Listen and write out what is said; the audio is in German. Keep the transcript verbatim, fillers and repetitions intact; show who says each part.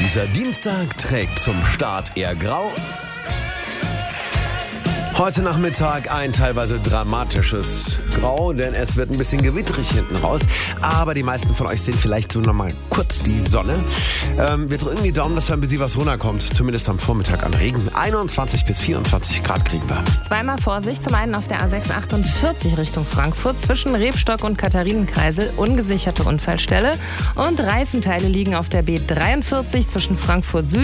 Speaker 1: Dieser Dienstag trägt zum Start eher grau. Heute Nachmittag ein teilweise dramatisches Grau, denn es wird ein bisschen gewitterig hinten raus. Aber die meisten von euch sehen vielleicht so nochmal kurz die Sonne. Ähm, wir drücken die Daumen, dass da ein bisschen was runterkommt. Zumindest am Vormittag an Regen. einundzwanzig bis vierundzwanzig Grad kriegen wir.
Speaker 2: Zweimal Vorsicht. Zum einen auf der A sechs achtundvierzig Richtung Frankfurt. Zwischen Rebstock und Katharinenkreisel ungesicherte Unfallstelle. Und Reifenteile liegen auf der B dreiundvierzig zwischen Frankfurt Süd